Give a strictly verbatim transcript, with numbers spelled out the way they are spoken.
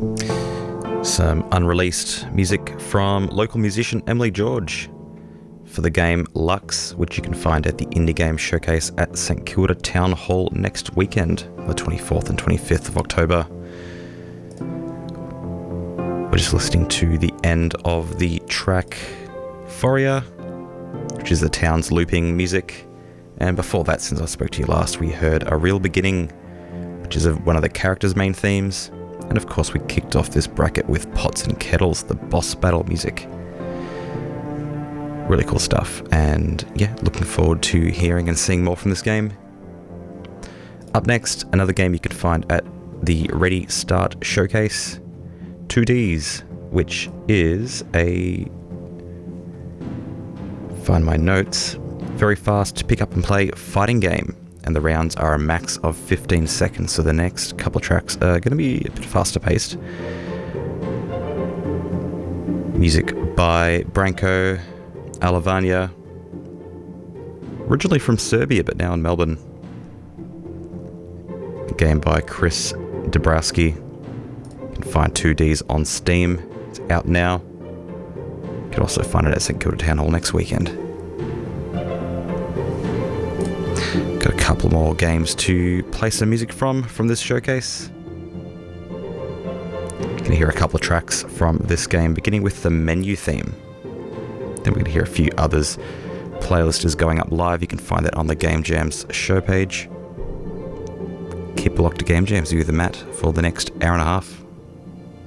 Some unreleased music from local musician Emily George for the game Lux, which you can find at the Indie Game Showcase at St Kilda Town Hall next weekend, the twenty-fourth and twenty-fifth of October. We're just listening to the end of the track Foria, which is the town's looping music. And before that, since I spoke to you last, we heard A Real Beginning, which is one of the characters' main themes. And of course, we kicked off this bracket with Pots and Kettles, the boss battle music. Really cool stuff. And yeah, looking forward to hearing and seeing more from this game. Up next, another game you can find at the Ready Start Showcase, two Ds, which is a... find my notes. Very fast to pick up and play fighting game. And the rounds are a max of fifteen seconds, so the next couple of tracks are going to be a bit faster paced. Music by Branko Alavanja, originally from Serbia but now in Melbourne. A game by Chris Dabrowski. You can find two Ds on Steam. It's out now. You can also find it at St Kilda Town Hall next weekend. Got a couple more games to play some music from from this showcase. You can hear a couple of tracks from this game, beginning with the menu theme. Then we're going to hear a few others. Playlist is going up live. You can find that on the Game Jams show page. Keep it locked to Game Jams with Matt for the next hour and a half.